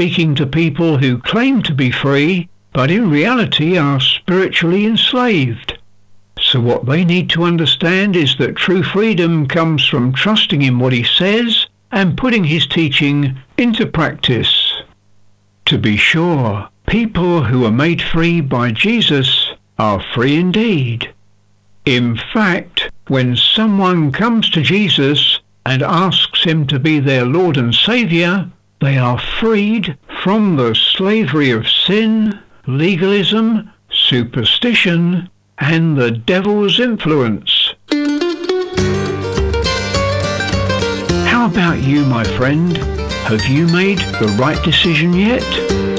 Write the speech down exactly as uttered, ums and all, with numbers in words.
speaking to people who claim to be free, but in reality are spiritually enslaved. So what they need to understand is that true freedom comes from trusting in what he says and putting his teaching into practice. To be sure, people who are made free by Jesus are free indeed. In fact, when someone comes to Jesus and asks him to be their Lord and Saviour, they are freed from the slavery of sin, legalism, superstition, and the devil's influence. How about you, my friend? Have you made the right decision yet?